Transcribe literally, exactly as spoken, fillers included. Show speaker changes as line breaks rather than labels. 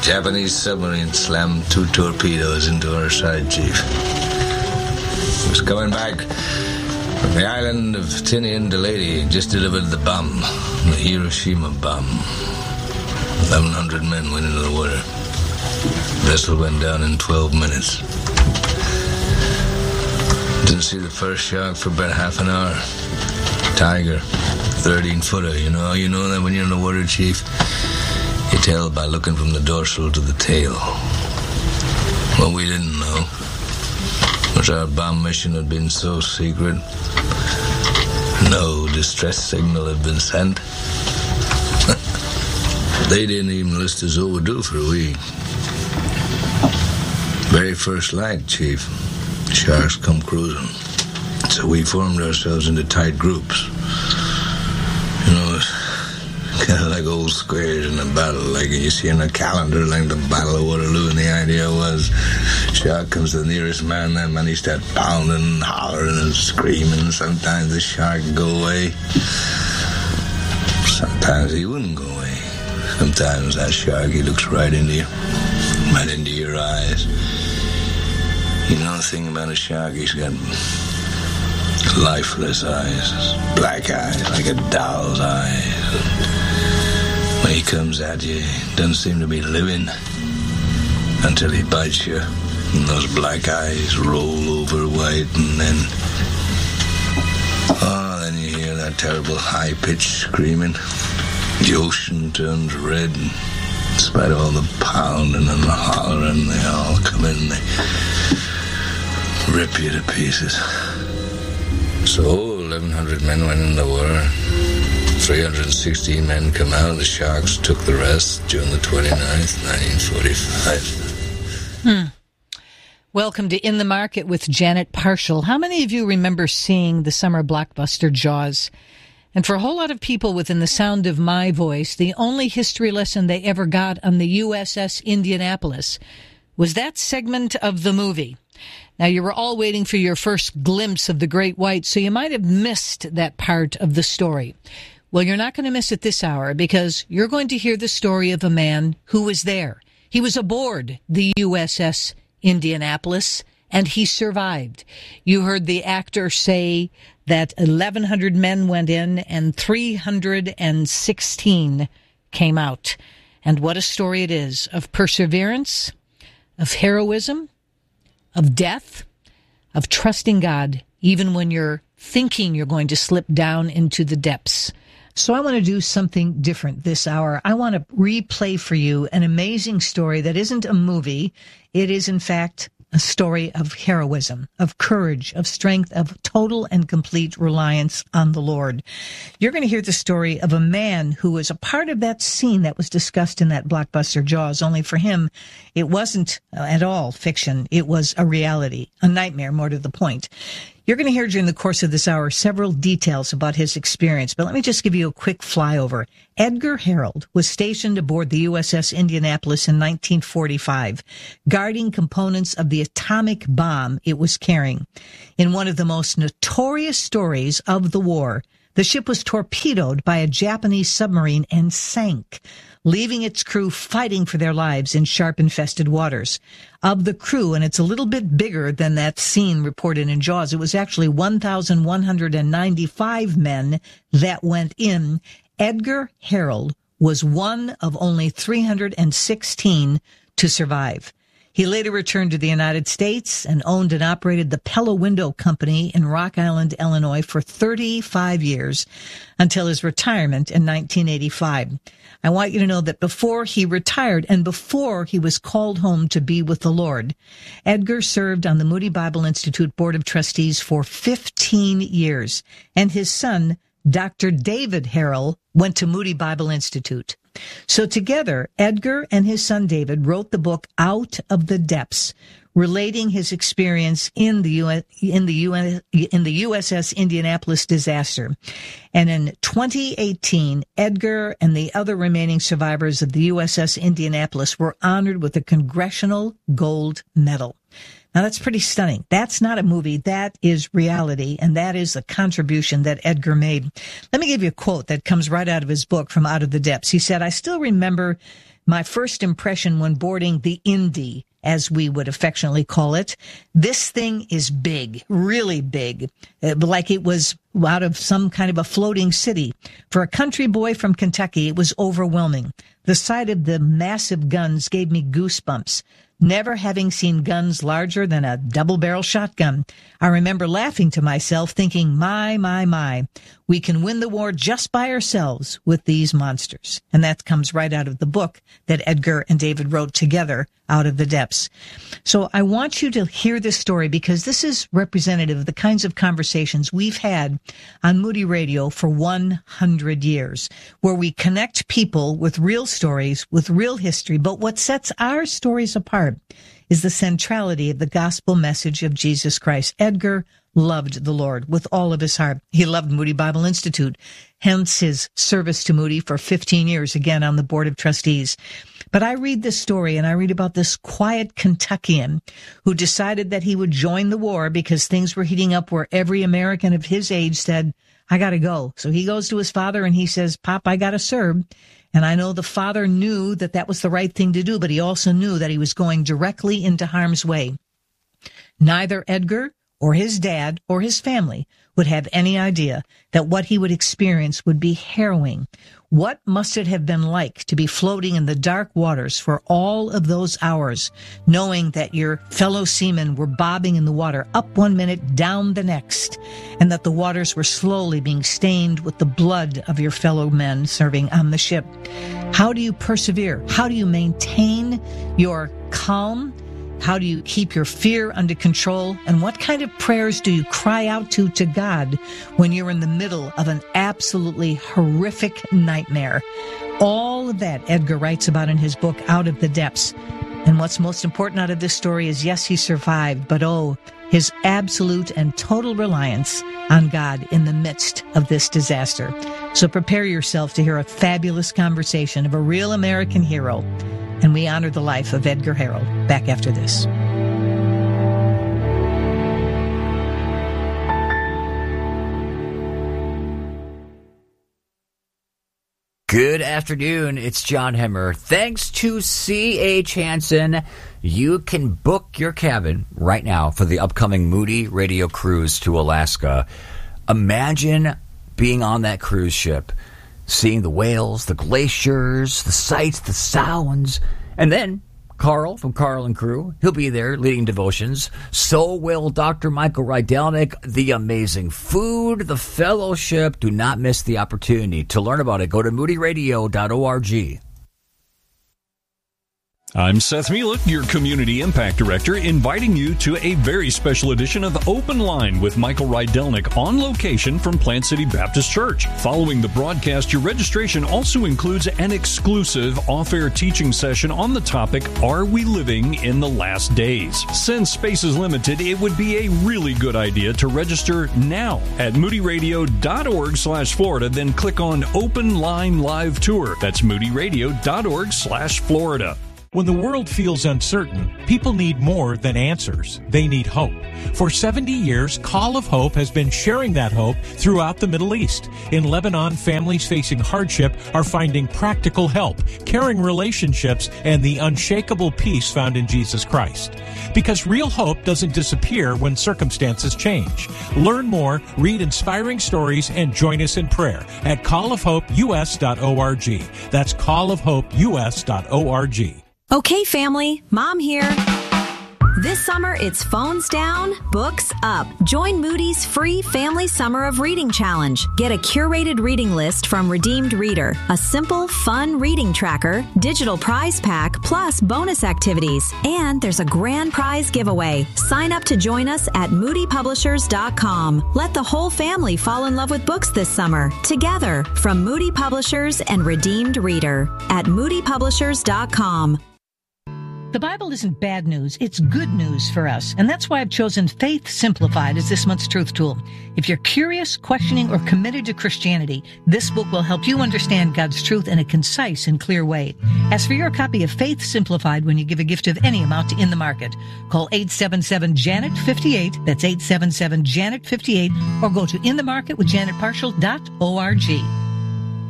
Japanese submarine slammed two torpedoes into our side, Chief. It was coming back from the island of Tinian to Lady, just delivered the bomb, the Hiroshima bomb. eleven hundred men went into the water. The vessel went down in twelve minutes. Didn't see the first shark for about half an hour. Tiger, thirteen-footer, you know. You know that when you're in the water, Chief? You tell by looking from the dorsal to the tail. What we didn't know was our bomb mission had been so secret, no distress signal had been sent. They didn't even list us overdue for a week. Very first light, Chief, sharks come cruising. So we formed ourselves into tight groups. You know, kind of like old squares in a battle, like you see in a calendar, like the Battle of Waterloo. And the idea was, shark comes to the nearest man, that man he start pounding and hollering and screaming. Sometimes the shark would go away. Sometimes he wouldn't go away. Sometimes that shark, he looks right into you, right into your eyes. You know the thing about a shark, he's got lifeless eyes, black eyes, like a doll's eyes. When he comes at you, he doesn't seem to be living until he bites you, and those black eyes roll over white, and then, oh, then you hear that terrible high-pitched screaming. The ocean turns red, and in spite of all the pounding and the hollering, they all come in and they rip you to pieces. So, eleven hundred men went in the war. three hundred sixteen men come out. The Sharks took the rest June the twenty-ninth, nineteen forty-five.
Hmm. Welcome to In the Market with Janet Parshall. How many of you remember seeing the summer blockbuster Jaws? And for a whole lot of people within the sound of my voice, the only history lesson they ever got on the U S S Indianapolis was that segment of the movie. Now, you were all waiting for your first glimpse of the Great White, so you might have missed that part of the story. Well, you're not going to miss it this hour, because you're going to hear the story of a man who was there. He was aboard the U S S Indianapolis, and he survived. You heard the actor say that eleven hundred men went in and three hundred sixteen came out. And what a story it is of perseverance, of heroism, of death, of trusting God, even when you're thinking you're going to slip down into the depths. So I want to do something different this hour. I want to replay for you an amazing story that isn't a movie. It is, in fact, a story of heroism, of courage, of strength, of total and complete reliance on the Lord. You're going to hear the story of a man who was a part of that scene that was discussed in that blockbuster Jaws, only for him, it wasn't at all fiction. It was a reality, a nightmare, more to the point. You're going to hear during the course of this hour several details about his experience, but let me just give you a quick flyover. Edgar Harold was stationed aboard the U S S Indianapolis in nineteen forty-five, guarding components of the atomic bomb it was carrying. In one of the most notorious stories of the war, the ship was torpedoed by a Japanese submarine and sank, leaving its crew fighting for their lives in shark-infested waters. Of the crew, and it's a little bit bigger than that scene reported in Jaws, it was actually one thousand one hundred ninety-five men that went in. Edgar Harold was one of only three hundred sixteen to survive. He later returned to the United States and owned and operated the Pella Window Company in Rock Island, Illinois for thirty-five years until his retirement in nineteen eighty-five. I want you to know that before he retired and before he was called home to be with the Lord, Edgar served on the Moody Bible Institute Board of Trustees for fifteen years, and his son, Doctor David Harold, went to Moody Bible Institute. So together, Edgar and his son David wrote the book Out of the Depths, relating his experience in the U S, in the U S, in the U S S Indianapolis disaster. And in twenty eighteen, Edgar and the other remaining survivors of the U S S Indianapolis were honored with a Congressional Gold Medal. Now, that's pretty stunning. That's not a movie. That is reality, and that is a contribution that Edgar made. Let me give you a quote that comes right out of his book, From Out of the Depths. He said, "I still remember my first impression when boarding the Indy, as we would affectionately call it. This thing is big, really big, like it was out of some kind of a floating city. For a country boy from Kentucky, it was overwhelming. The sight of the massive guns gave me goosebumps. Never having seen guns larger than a double-barrel shotgun, I remember laughing to myself, thinking, my, my, my, we can win the war just by ourselves with these monsters." And that comes right out of the book that Edgar and David wrote together, Out of the Depths. So I want you to hear this story because this is representative of the kinds of conversations we've had on Moody Radio for one hundred years, where we connect people with real stories, with real history. But what sets our stories apart is the centrality of the gospel message of Jesus Christ. Edgar loved the Lord with all of his heart. He loved Moody Bible Institute, hence his service to Moody for fifteen years, again on the board of trustees. But I read this story, and I read about this quiet Kentuckian who decided that he would join the war because things were heating up where every American of his age said, I got to go. So he goes to his father and he says, Pop, I got to serve. And I know the father knew that that was the right thing to do, but he also knew that he was going directly into harm's way. Neither Edgar or his dad or his family would have any idea that what he would experience would be harrowing. What must it have been like to be floating in the dark waters for all of those hours, knowing that your fellow seamen were bobbing in the water up one minute, down the next, and that the waters were slowly being stained with the blood of your fellow men serving on the ship? How do you persevere? How do you maintain your calm? How do you keep your fear under control? And what kind of prayers do you cry out to to God when you're in the middle of an absolutely horrific nightmare? All of that Edgar writes about in his book, Out of the Depths. And what's most important out of this story is, yes, he survived, but oh, his absolute and total reliance on God in the midst of this disaster. So prepare yourself to hear a fabulous conversation of a real American hero. And we honor the life of Edgar Harold. Back after this.
Good afternoon, it's John Hemmer. Thanks to C H. Hansen, you can book your cabin right now for the upcoming Moody Radio cruise to Alaska. Imagine being on that cruise ship, seeing the whales, the glaciers, the sights, the sounds, and then Carl from Carl and Crew, he'll be there leading devotions. So will Doctor Michael Rydelnik, the amazing food, the fellowship. Do not miss the opportunity. To learn about it, go to moody radio dot org.
I'm Seth Mielek, your Community Impact Director, inviting you to a very special edition of Open Line with Michael Rydelnik on location from Plant City Baptist Church. Following the broadcast, your registration also includes an exclusive off-air teaching session on the topic, Are We Living in the Last Days? Since space is limited, it would be a really good idea to register now at moody radio dot org slash Florida, then click on Open Line Live Tour. That's moody radio dot org slash Florida.
When the world feels uncertain, people need more than answers. They need hope. For seventy years, Call of Hope has been sharing that hope throughout the Middle East. In Lebanon, families facing hardship are finding practical help, caring relationships, and the unshakable peace found in Jesus Christ. Because real hope doesn't disappear when circumstances change. Learn more, read inspiring stories, and join us in prayer at call of hope u s dot org. That's call of hope u s dot org.
Okay, family, Mom here. This summer, it's phones down, books up. Join Moody's free Family Summer of Reading Challenge. Get a curated reading list from Redeemed Reader, a simple, fun reading tracker, digital prize pack, plus bonus activities. And there's a grand prize giveaway. Sign up to join us at moody publishers dot com. Let the whole family fall in love with books this summer, together, from Moody Publishers and Redeemed Reader at moody publishers dot com.
The Bible isn't bad news, it's good news for us. And that's why I've chosen Faith Simplified as this month's truth tool. If you're curious, questioning, or committed to Christianity, this book will help you understand God's truth in a concise and clear way. Ask for your copy of Faith Simplified when you give a gift of any amount to In the Market. Call eight seven seven, Janet fifty-eight, that's eight seven seven, Janet fifty-eight, or go to in the market with janet partial dot org.